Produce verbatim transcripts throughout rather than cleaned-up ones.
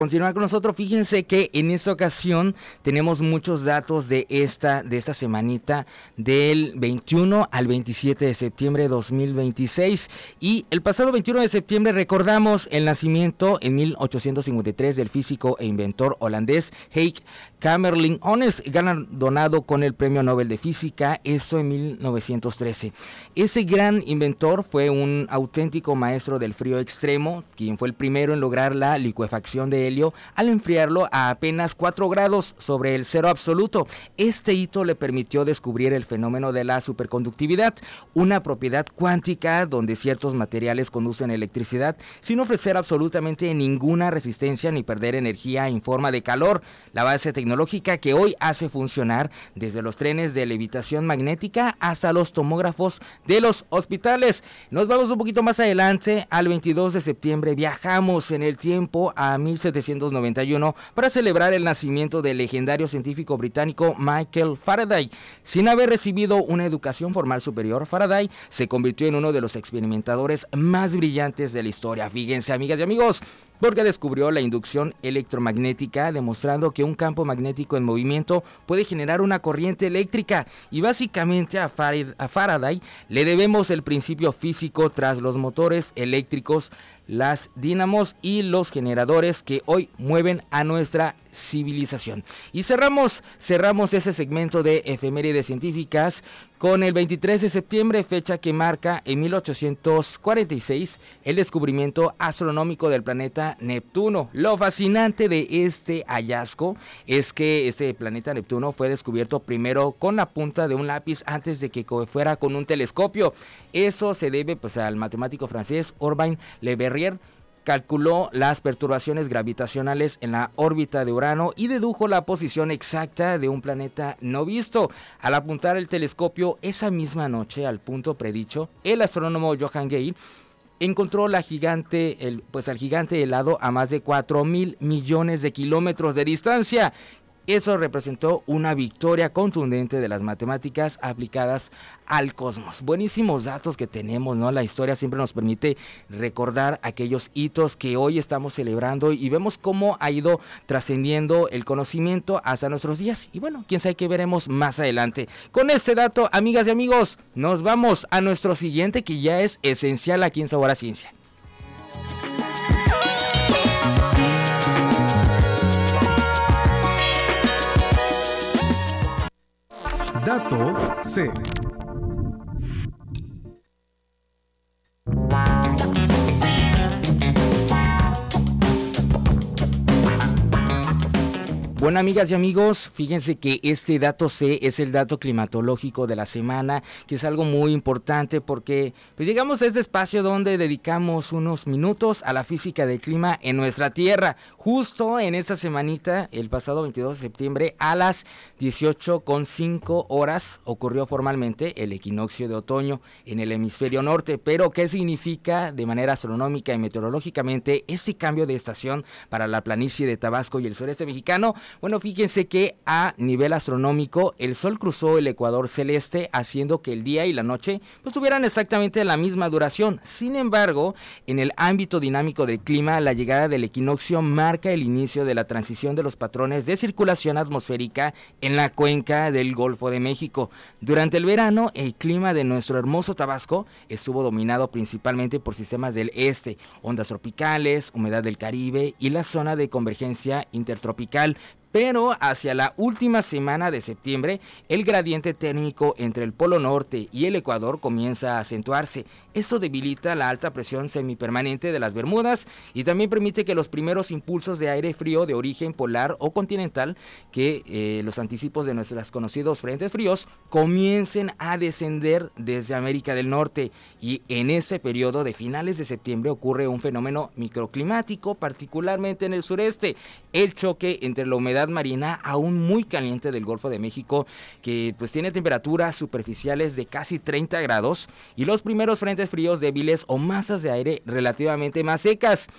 Continuar con nosotros, fíjense que en esta ocasión tenemos muchos datos de esta, de esta semanita del veintiuno al veintisiete de septiembre de dos mil veintiséis, y el pasado veintiuno de septiembre recordamos el nacimiento en mil ochocientos cincuenta y tres del físico e inventor holandés Henk Kamerlingh Onnes, galardonado con el Premio Nobel de Física, esto en mil novecientos trece. Ese gran inventor fue un auténtico maestro del frío extremo, quien fue el primero en lograr la licuefacción de helio al enfriarlo a apenas cuatro grados sobre el cero absoluto. Este hito le permitió descubrir el fenómeno de la superconductividad, una propiedad cuántica donde ciertos materiales conducen electricidad sin ofrecer absolutamente ninguna resistencia ni perder energía en forma de calor. La base tecnológica que hoy hace funcionar desde los trenes de levitación magnética hasta los tomógrafos de los hospitales. Nos vamos un poquito más adelante, al veintidós de septiembre, viajamos en el tiempo a mil setecientos noventa y uno para celebrar el nacimiento del legendario científico británico Michael Faraday. Sin haber recibido una educación formal superior, Faraday se convirtió en uno de los experimentadores más brillantes de la historia. Fíjense, amigas y amigos, porque descubrió la inducción electromagnética, demostrando que un campo magnético en movimiento puede generar una corriente eléctrica, y básicamente a Faraday le debemos el principio físico tras los motores eléctricos, las dínamos y los generadores que hoy mueven a nuestra civilización. Y cerramos, cerramos ese segmento de efemérides científicas con el veintitrés de septiembre, fecha que marca en mil ochocientos cuarenta y seis el descubrimiento astronómico del planeta Neptuno. Lo fascinante de este hallazgo es que este planeta Neptuno fue descubierto primero con la punta de un lápiz antes de que fuera con un telescopio. Eso se debe pues al matemático francés Urbain Le Verrier. Calculó las perturbaciones gravitacionales en la órbita de Urano y dedujo la posición exacta de un planeta no visto. Al apuntar el telescopio esa misma noche al punto predicho, el astrónomo Johann Gale encontró la gigante, el, pues al gigante helado a más de cuatro mil millones de kilómetros de distancia. Eso representó una victoria contundente de las matemáticas aplicadas al cosmos. Buenísimos datos que tenemos, ¿no? La historia siempre nos permite recordar aquellos hitos que hoy estamos celebrando y vemos cómo ha ido trascendiendo el conocimiento hasta nuestros días. Y bueno, quién sabe qué veremos más adelante. Con este dato, amigas y amigos, nos vamos a nuestro siguiente, que ya es esencial aquí en Sabor a Ciencia. Dato C. Bueno, amigas y amigos, fíjense que este dato C es el dato climatológico de la semana, que es algo muy importante porque pues llegamos a este espacio donde dedicamos unos minutos a la física del clima en nuestra tierra. Justo en esta semanita, el pasado veintidós de septiembre, a las dieciocho con cinco horas, ocurrió formalmente el equinoccio de otoño en el hemisferio norte. Pero, ¿qué significa de manera astronómica y meteorológicamente este cambio de estación para la planicie de Tabasco y el sureste mexicano? Bueno, fíjense que a nivel astronómico el Sol cruzó el ecuador celeste, haciendo que el día y la noche pues tuvieran exactamente la misma duración. Sin embargo, en el ámbito dinámico del clima, la llegada del equinoccio marca el inicio de la transición de los patrones de circulación atmosférica en la cuenca del Golfo de México. Durante el verano, el clima de nuestro hermoso Tabasco estuvo dominado principalmente por sistemas del este, ondas tropicales, humedad del Caribe y la zona de convergencia intertropical. Pero hacia la última semana de septiembre, el gradiente térmico entre el Polo Norte y el Ecuador comienza a acentuarse. Esto debilita la alta presión semipermanente de las Bermudas y también permite que los primeros impulsos de aire frío de origen polar o continental, que eh, los anticipos de nuestros conocidos frentes fríos, comiencen a descender desde América del Norte. Y en ese periodo de finales de septiembre ocurre un fenómeno microclimático, particularmente en el sureste, el choque entre la humedad marina aún muy caliente del Golfo de México, que pues tiene temperaturas superficiales de casi treinta grados, y los primeros frentes fríos débiles o masas de aire relativamente más secas.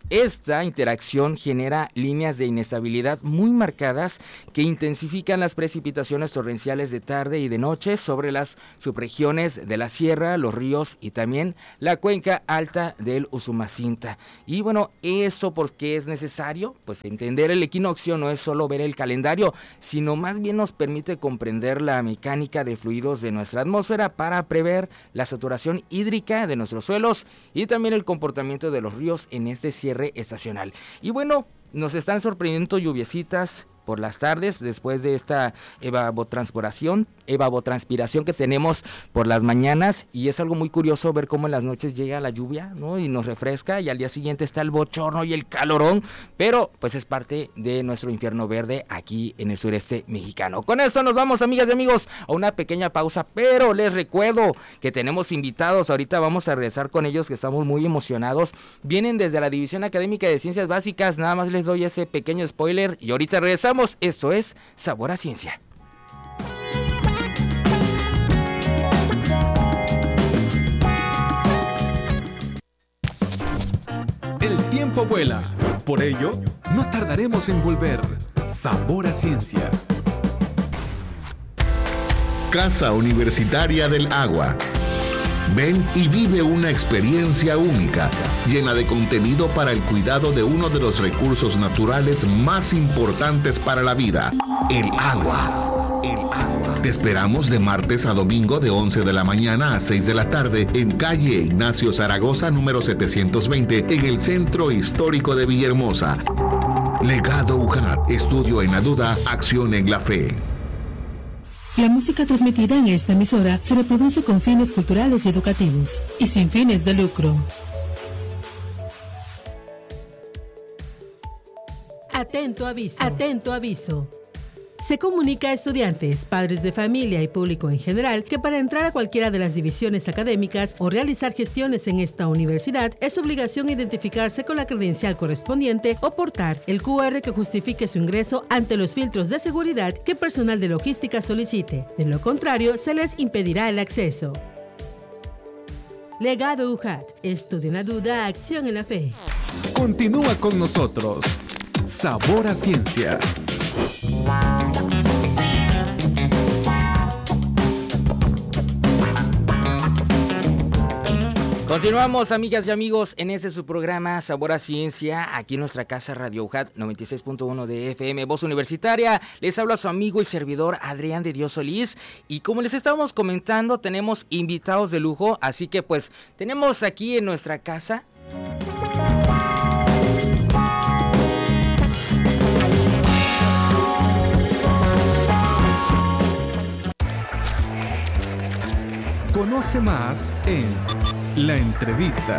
esta interacción genera líneas de inestabilidad muy marcadas que intensifican las precipitaciones torrenciales de tarde y de noche sobre las subregiones de la sierra, los ríos y también la cuenca alta del Usumacinta. Y bueno, ¿eso por qué es necesario? Pues entender el equinoccio no es solo ver el calendario, sino más bien nos permite comprender la mecánica de fluidos de nuestra atmósfera para prever la saturación hídrica de nuestros suelos y también el comportamiento de los ríos en este cierre estacional. Y bueno, nos están sorprendiendo lluviecitas por las tardes después de esta evapotranspiración, evapotranspiración que tenemos por las mañanas, y es algo muy curioso ver cómo en las noches llega la lluvia, ¿no? Y nos refresca, y al día siguiente está el bochorno y el calorón, pero pues es parte de nuestro infierno verde aquí en el sureste mexicano. Con eso nos vamos, amigas y amigos, a una pequeña pausa, pero les recuerdo que tenemos invitados, ahorita vamos a regresar con ellos, que estamos muy emocionados, vienen desde la División Académica de Ciencias Básicas, nada más les doy ese pequeño spoiler, y ahorita regresamos. Esto es Sabor a Ciencia. El tiempo vuela, por ello no tardaremos en volver. Sabor a Ciencia. Casa Universitaria del Agua. Ven y vive una experiencia única, llena de contenido para el cuidado de uno de los recursos naturales más importantes para la vida, el agua. El agua. Te esperamos de martes a domingo de once de la mañana a seis de la tarde en calle Ignacio Zaragoza número setecientos veinte en el Centro Histórico de Villahermosa. Legado U J A T, estudio en la duda, acción en la fe. La música transmitida en esta emisora se reproduce con fines culturales y educativos y sin fines de lucro. Atento aviso. Atento aviso. Se comunica a estudiantes, padres de familia y público en general que para entrar a cualquiera de las divisiones académicas o realizar gestiones en esta universidad es obligación identificarse con la credencial correspondiente o portar el cu erre que justifique su ingreso ante los filtros de seguridad que personal de logística solicite. De lo contrario, se les impedirá el acceso. Legado U J A T. Estudio en la duda, acción en la fe. Continúa con nosotros. Sabor a Ciencia. Continuamos, amigas y amigos, en este su programa Sabor a Ciencia, aquí en nuestra casa Radio U J A T noventa y seis punto uno de F M, Voz Universitaria. Les habla su amigo y servidor Adrián de Dios Solís, y como les estábamos comentando, tenemos invitados de lujo, así que pues tenemos aquí en nuestra casa Conoce más en La Entrevista.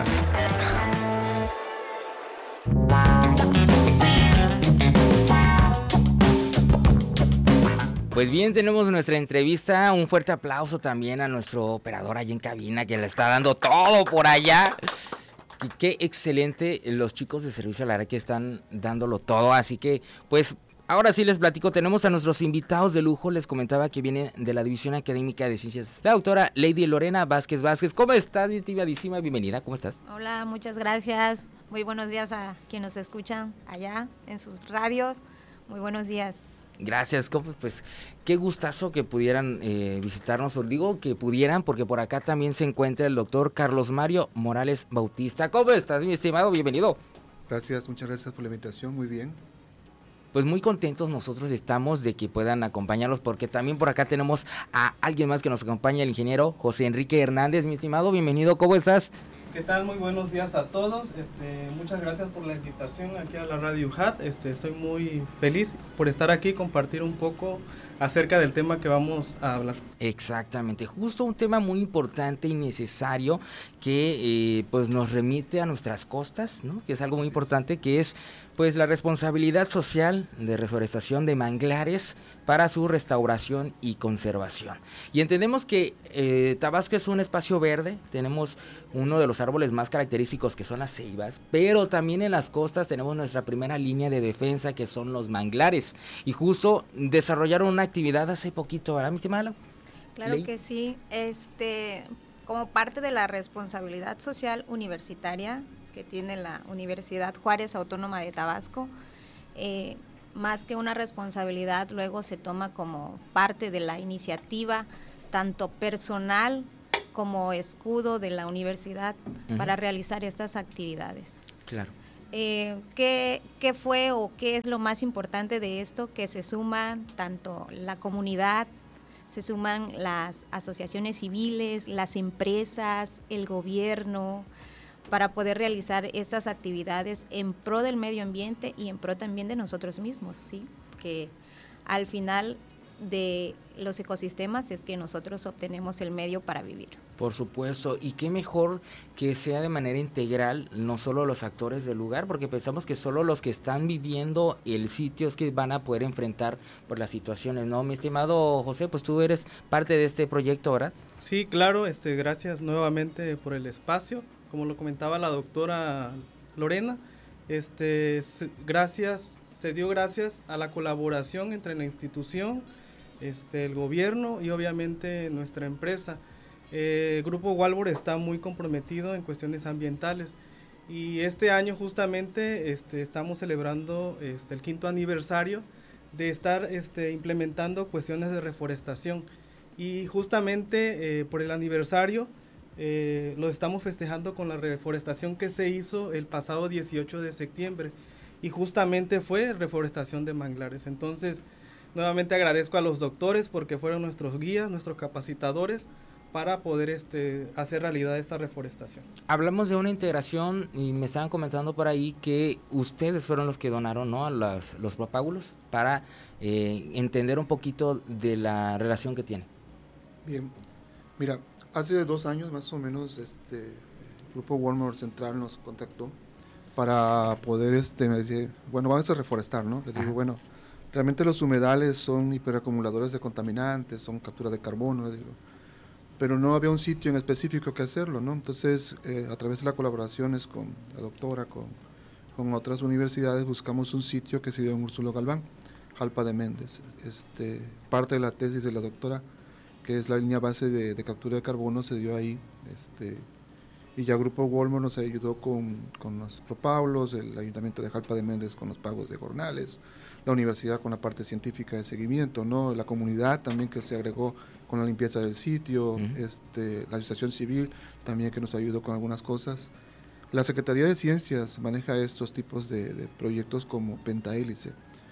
Pues bien, tenemos nuestra entrevista. Un fuerte aplauso también a nuestro operador allá en cabina, que le está dando todo por allá. Y qué excelente, los chicos de servicio a la verdad que están dándolo todo, así que pues ahora sí les platico, tenemos a nuestros invitados de lujo. Les comentaba que viene de la División Académica de Ciencias, la doctora Lady Lorena Vázquez Vázquez. ¿Cómo estás, mi estimadísima? Bienvenida, ¿cómo estás? Hola, muchas gracias. Muy buenos días a quienes nos escuchan allá en sus radios. Muy buenos días. Gracias, pues qué gustazo que pudieran eh, visitarnos, pues digo que pudieran porque por acá también se encuentra el doctor Carlos Mario Morales Bautista. ¿Cómo estás, mi estimado? Bienvenido. Gracias, muchas gracias por la invitación, muy bien. Pues muy contentos nosotros estamos de que puedan acompañarnos, porque también por acá tenemos a alguien más que nos acompaña, el ingeniero José Enrique Hernández. Mi estimado, bienvenido, ¿cómo estás? ¿Qué tal? Muy buenos días a todos. Este, muchas gracias por la invitación aquí a la Radio U J A T. Este, estoy muy feliz por estar aquí y compartir un poco acerca del tema que vamos a hablar. Exactamente, justo un tema muy importante y necesario que eh, pues nos remite a nuestras costas, ¿no? Que es algo muy importante, que es pues la responsabilidad social de reforestación de manglares para su restauración y conservación. Y entendemos que eh, Tabasco es un espacio verde, tenemos uno de los árboles más característicos que son las ceibas, pero también en las costas tenemos nuestra primera línea de defensa, que son los manglares, y justo desarrollaron una actividad hace poquito, ¿verdad, mi estimada? Claro que sí, este, como parte de la responsabilidad social universitaria que tiene la Universidad Juárez Autónoma de Tabasco, eh, más que una responsabilidad, luego se toma como parte de la iniciativa, tanto personal como escudo de la universidad, uh-huh, para realizar estas actividades. Claro. Eh, ¿qué, ¿Qué fue o qué es lo más importante de esto? Que se suman tanto la comunidad, se suman las asociaciones civiles, las empresas, el gobierno, para poder realizar estas actividades en pro del medio ambiente y en pro también de nosotros mismos, ¿sí? Que al final de los ecosistemas es que nosotros obtenemos el medio para vivir. Por supuesto, y qué mejor que sea de manera integral, no solo los actores del lugar, porque pensamos que solo los que están viviendo el sitio es que van a poder enfrentar por las situaciones, ¿no? Mi estimado José, pues tú eres parte de este proyecto, ¿verdad? Sí, claro, este, gracias nuevamente por el espacio. Como lo comentaba la doctora Lorena, este, gracias, se dio gracias a la colaboración entre la institución, este, el gobierno y obviamente nuestra empresa. Eh, Grupo Walbor está muy comprometido en cuestiones ambientales y este año justamente este, estamos celebrando este, el quinto aniversario de estar este, implementando cuestiones de reforestación y justamente eh, por el aniversario eh, lo estamos festejando con la reforestación que se hizo el pasado dieciocho de septiembre y justamente fue reforestación de manglares. Entonces nuevamente agradezco a los doctores porque fueron nuestros guías, nuestros capacitadores para poder este, hacer realidad esta reforestación. Hablamos de una integración y me estaban comentando por ahí que ustedes fueron los que donaron, ¿no?, a las, los propágulos para eh, entender un poquito de la relación que tiene. Bien, mira, hace dos años más o menos este, el Grupo Walmart Central nos contactó para poder, este, me decía, bueno, vamos a reforestar, ¿no? Le digo, Ajá. bueno, realmente los humedales son hiperacumuladores de contaminantes, son captura de carbono, le digo, pero no había un sitio en específico que hacerlo, ¿no? Entonces, eh, a través de las colaboraciones con la doctora, con, con otras universidades, buscamos un sitio que se dio en Úrsulo Galván, Jalpa de Méndez. Este, parte de la tesis de la doctora, que es la línea base de, de captura de carbono, se dio ahí, este, y ya Grupo Walmart nos ayudó con, con los propábulos, el Ayuntamiento de Jalpa de Méndez con los pagos de jornales, la universidad con la parte científica de seguimiento, ¿no? La comunidad también que se agregó con la limpieza del sitio, uh-huh. este, la asociación civil también que nos ayudó con algunas cosas. La Secretaría de Ciencias maneja estos tipos de, de proyectos como Pentahélice.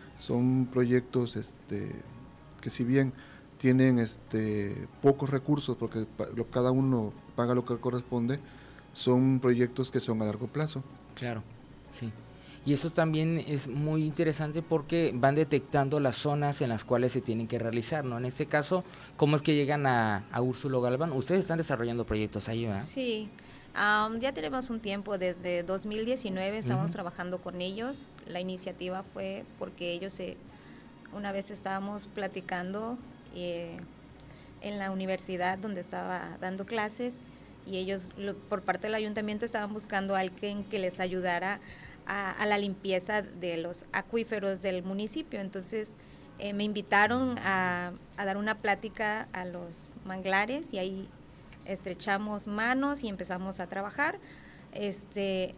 Son proyectos este, que si bien tienen este, pocos recursos, porque lo, cada uno paga lo que corresponde, son proyectos que son a largo plazo. Claro, sí. Y eso también es muy interesante porque van detectando las zonas en las cuales se tienen que realizar, ¿no? En este caso, ¿cómo es que llegan a, a Úrsulo Galván? Ustedes están desarrollando proyectos ahí, ¿verdad? Sí, um, ya tenemos un tiempo, desde dos mil diecinueve estamos uh-huh. trabajando con ellos. La iniciativa fue porque ellos, se, una vez estábamos platicando eh, en la universidad donde estaba dando clases y ellos, lo, por parte del ayuntamiento, estaban buscando a alguien que les ayudara A, a la limpieza de los acuíferos del municipio. Entonces eh, me invitaron a, a dar una plática a los manglares y ahí estrechamos manos y empezamos a trabajar. Este,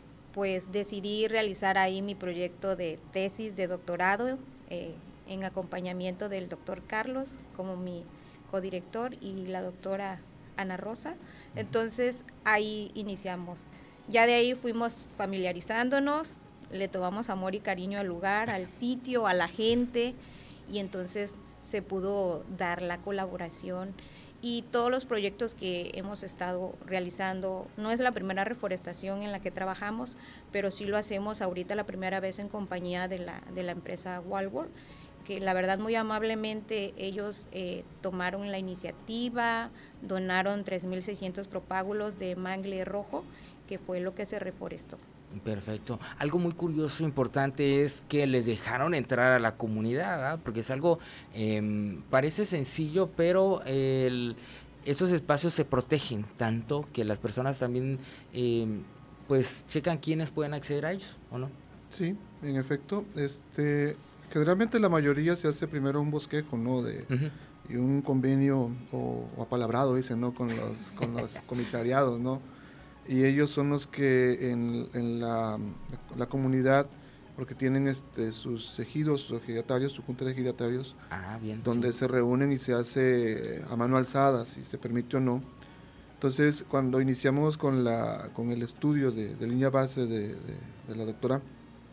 pues decidí realizar ahí mi proyecto de tesis de doctorado eh, en acompañamiento del doctor Carlos como mi codirector y la doctora Ana Rosa. Entonces ahí iniciamos. Ya de ahí fuimos familiarizándonos, le tomamos amor y cariño al lugar, al sitio, a la gente, y entonces se pudo dar la colaboración y todos los proyectos que hemos estado realizando. No es la primera reforestación en la que trabajamos, pero sí lo hacemos ahorita la primera vez en compañía de la, de la empresa Walmart, que la verdad muy amablemente ellos eh, tomaron la iniciativa, donaron tres mil seiscientos propágulos de mangle rojo, que fue lo que se reforestó. Perfecto. Algo muy curioso, importante, es que les dejaron entrar a la comunidad, ¿eh? Porque es algo, eh, parece sencillo, pero el, esos espacios se protegen tanto que las personas también, eh, pues, checan quiénes pueden acceder a ellos, ¿o no? Sí, en efecto. Este, generalmente la mayoría se hace primero un bosquejo, ¿no? De, uh-huh. Y un convenio o, o apalabrado, dicen, ¿no? Con los, con los comisariados, ¿no? y ellos son los que en, en la, la comunidad, porque tienen este, sus ejidos, sus ejidatarios, su junta de ejidatarios, ah, bien, donde sí. se reúnen y se hace a mano alzada, si se permite o no. Entonces, cuando iniciamos con, la, con el estudio de, de línea base de, de, de la doctora,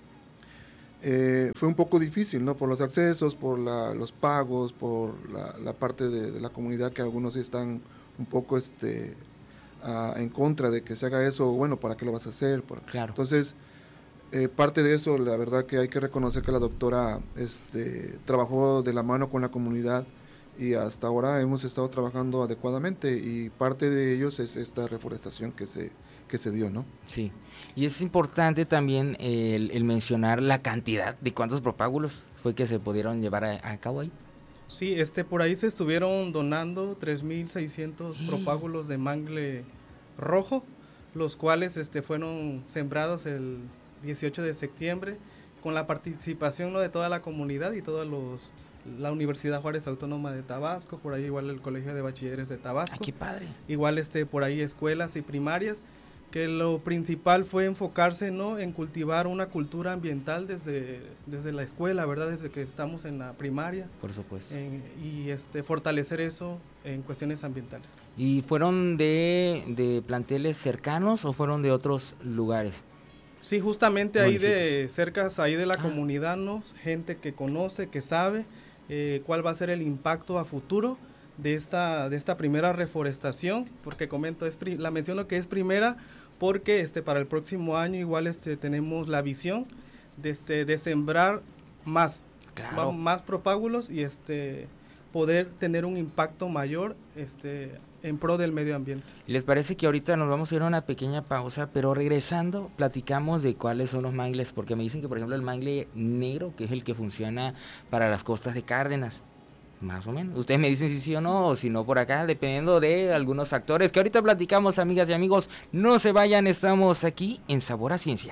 eh, fue un poco difícil, ¿no? Por los accesos, por la, los pagos, por la, la parte de, de la comunidad, que algunos están un poco este, uh, en contra de que se haga eso. Bueno, ¿para qué lo vas a hacer? Por, claro. Entonces, eh, parte de eso, la verdad que hay que reconocer que la doctora este, trabajó de la mano con la comunidad, y hasta ahora hemos estado trabajando adecuadamente, y parte de ellos es esta reforestación que se, que se dio, ¿no? Sí, y es importante también el, el mencionar la cantidad de cuántos propágulos fue que se pudieron llevar a, a cabo ahí. Sí, este, por ahí se estuvieron donando tres mil seiscientos propágulos de mangle rojo, los cuales este, fueron sembrados el dieciocho de septiembre, con la participación, ¿no?, de toda la comunidad y todos los... la Universidad Juárez Autónoma de Tabasco, por ahí igual el Colegio de Bachilleres de Tabasco. ¡Ah, qué padre! Igual este, por ahí escuelas y primarias, que lo principal fue enfocarse, ¿no?, en cultivar una cultura ambiental desde, desde la escuela, ¿verdad?, desde que estamos en la primaria. Por supuesto. En, y este, fortalecer eso en cuestiones ambientales. ¿Y fueron de, de planteles cercanos o fueron de otros lugares? Sí, justamente ahí de cercas, ahí de la ah. comunidad, ¿no?, gente que conoce, que sabe, Eh, cuál va a ser el impacto a futuro de esta de esta primera reforestación, porque comento, es pri- la menciono que es primera porque este para el próximo año igual este tenemos la visión de este de sembrar más, claro. más propágulos y este poder tener un impacto mayor este en pro del medio ambiente. ¿Les parece que ahorita nos vamos a ir a una pequeña pausa, pero regresando platicamos de cuáles son los mangles? Porque me dicen que, por ejemplo, el mangle negro, que es el que funciona para las costas de Cárdenas, más o menos. Ustedes me dicen si sí o no, o si no por acá, dependiendo de algunos factores que ahorita platicamos, amigas y amigos. No se vayan, estamos aquí en Sabor a Ciencia.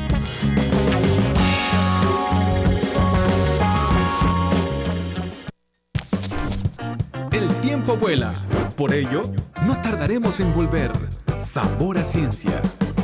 El tiempo vuela, por ello no tardaremos en volver. Sabor a Ciencia.